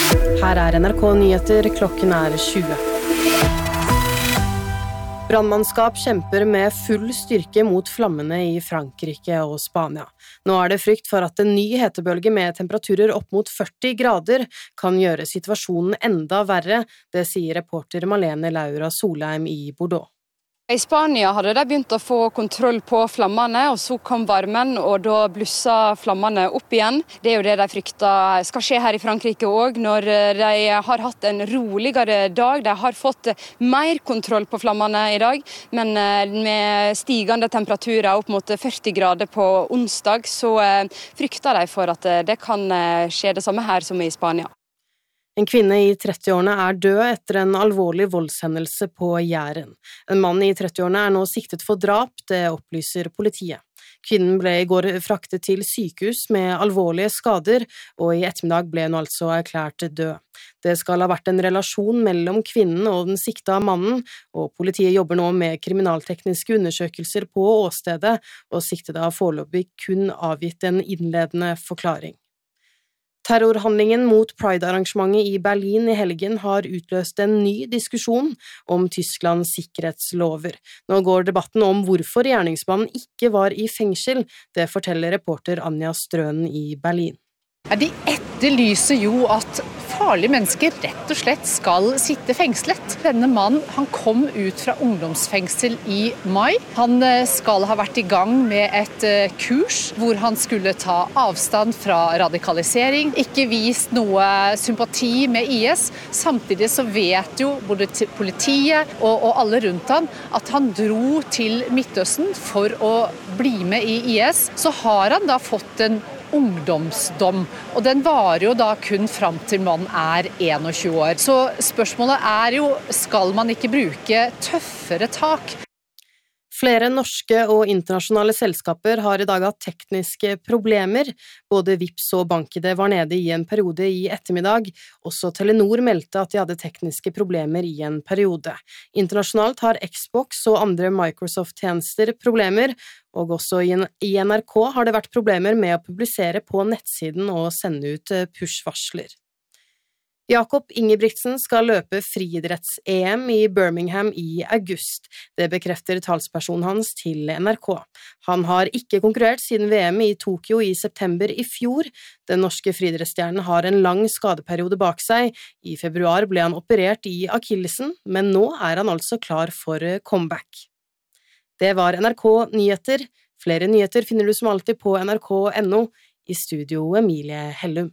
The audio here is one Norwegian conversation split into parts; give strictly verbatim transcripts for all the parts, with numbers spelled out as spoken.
Her er N R K Nyheter, klokken er tjue. Brannmannskap kjemper med full styrke mot flammene i Frankrike og Spania. Nå er det frykt for at en ny hetebølge med temperaturer opp mot førti grader kan gjøre situasjonen enda verre, det sier reporter Malene Laura Solheim i Bordeaux. I Spania hadde de begynt å få kontroll på flammene, og så kom varmen, og da blussa flammene opp igjen. Det er jo det de frykter skal skje her i Frankrike også, når de har hatt en roligere dag. De har fått mer kontroll på flammene i dag, men med stigende temperaturer opp mot førti grader på onsdag, så frykter de for at det kan skje det samme her som i Spania. En kvinne i trettiårene er død etter en alvorlig voldshendelse på Jæren. En mann i trettiårene er nå siktet for drap, det opplyser politiet. Kvinnen ble i går fraktet til sykehus med alvorlige skader, og i ettermiddag ble hun altså erklært død. Det skal ha vært en relasjon mellom kvinnen og den sikta mannen, og politiet jobber nå med kriminaltekniske undersøkelser på åstedet, og siktede har foreløpig kun avgitt en innledende forklaring. Terrorhandlingen mot Pride-arrangementet i Berlin i helgen har utløst en ny diskusjon om Tysklands sikkerhetslover. Nå går debatten om hvorfor gjerningsmannen ikke var i fengsel, det forteller reporter Anja Strøen i Berlin. Ja, de etterlyser jo at farlige mennesker rett og slett skal sitte fengslet. Denne mannen han kom ut fra ungdomsfengsel i mai. Han skal ha vært i gang med et kurs hvor han skulle ta avstand fra radikalisering, ikke vist noe sympati med I S. Samtidig så vet jo både politiet og, og alle rundt han at han dro til Midtøsten for å bli med i I S. Så har han da fått en ungdomsdom, og den varer jo da kun fram til man er tjueen år. Så spørsmålet er jo, skal man ikke bruke tøffere tak? Flere norske og internasjonale selskaper har i dag hatt tekniske problemer. Både Vipps og BankID var nede i en periode i ettermiddag. Også Telenor meldte at de hadde tekniske problemer i en periode. Internasjonalt har Xbox og andre Microsoft-tjenester problemer, og også i N R K har det vært problemer med å publisere på nettsiden og sende ut push-varsler. Jakob Ingebrigtsen skal løpe friidretts-E M i Birmingham i august. Det bekrefter talspersonen hans til N R K. Han har ikke konkurrert siden V M i Tokyo i september i fjor. Den norske friidrettsstjernen har en lang skadeperiode bak seg. I februar ble han operert i akillesen, men nå er han altså klar for comeback. Det var N R K Nyheter. Flere nyheter finner du som alltid på N R K punktum N O. I studio Emilie Hellum.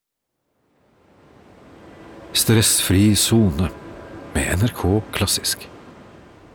Stressfri zone med N R K Klassisk.